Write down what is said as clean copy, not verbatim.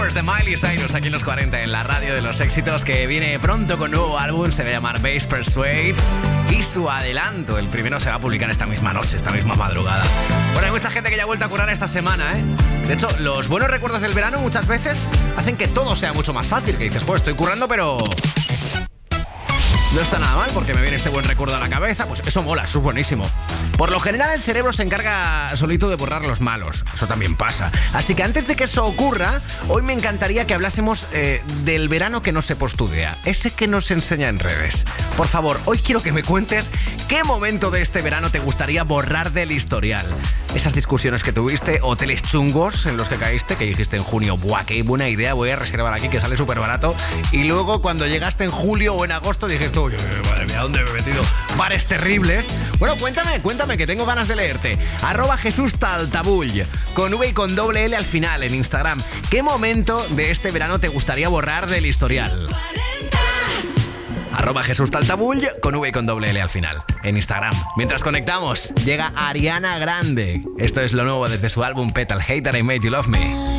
Flowers de Miley Cyrus aquí en los 40 en la radio de los éxitos, que viene pronto con nuevo álbum, se va a llamar Bass Persuades y su adelanto, el primero, se va a publicar esta misma noche, esta misma madrugada. Bueno, hay mucha gente que ya ha vuelto a currar esta semana, ¿eh? De hecho, los buenos recuerdos del verano muchas veces hacen que todo sea mucho más fácil, que dices, pues estoy currando, pero no está nada mal porque me viene este buen recuerdo a la cabeza. Pues eso mola, eso es buenísimo. Por lo general el cerebro se encarga solito de borrar los malos. Eso también pasa. Así que antes de que eso ocurra, hoy me encantaría que hablásemos del verano que no se postudea. Ese que nos enseña en redes. Por favor, hoy quiero que me cuentes qué momento de este verano te gustaría borrar del historial. Esas discusiones que tuviste, hoteles chungos en los que caíste, que dijiste en junio, ¡buah, qué buena idea! Voy a reservar aquí que sale súper barato. Y luego cuando llegaste en julio o en agosto dijiste, uy, madre mía, ¿dónde me he metido? Bares terribles. Bueno, cuéntame, que tengo ganas de leerte. @JesúsTaltabull, con V y con doble L al final en Instagram. ¿Qué momento de este verano te gustaría borrar del historial? @JesúsTaltabull, con V y con doble L al final en Instagram. Mientras conectamos, llega Ariana Grande. Esto es lo nuevo desde su álbum Petal Hater, I Made You Love Me.